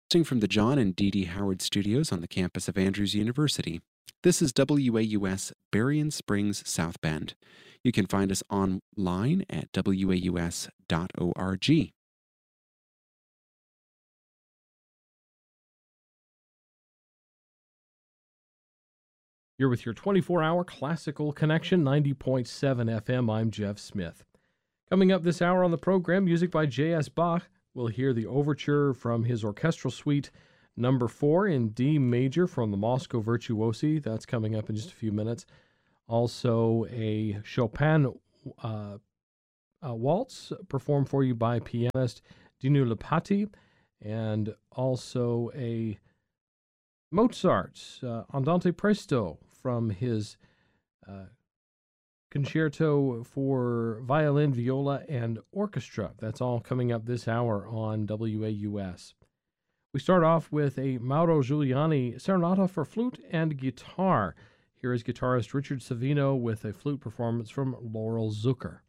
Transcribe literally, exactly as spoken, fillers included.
Broadcasting from the John and Dee Dee Howard Studios on the campus of Andrews University. This is W A U S Berrien Springs, South Bend. You can find us online at W A U S dot org. You're with your twenty-four hour classical connection, ninety point seven F M. I'm Jeff Smith. Coming up this hour on the program, music by J S. Bach. We'll hear the overture from his orchestral suite number four in D major from the Moscow Virtuosi. That's coming up in just a few minutes. Also, a Chopin uh, a waltz performed for you by pianist Dinu Lipati, and also a Mozart uh, Andante Presto from his uh, concerto for violin, viola, and orchestra. That's all coming up this hour on W A U S. We start off with a Mauro Giuliani Serenata for flute and guitar. Here is guitarist Richard Savino with a flute performance from Laurel Zucker.